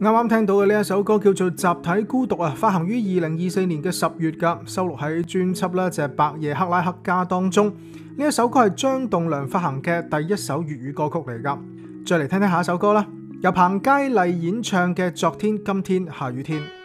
啱啱聽到嘅呢一首歌叫做《集體孤獨》啊，發行於2024年嘅10月㗎，收錄喺專輯啦就係《白夜克拉克家》當中。呢一首歌係張棟樑發行嘅第一首粵語歌曲嚟㗎。再嚟聽聽下一首歌啦，由彭佳麗演唱嘅《昨天、今天、下雨天》。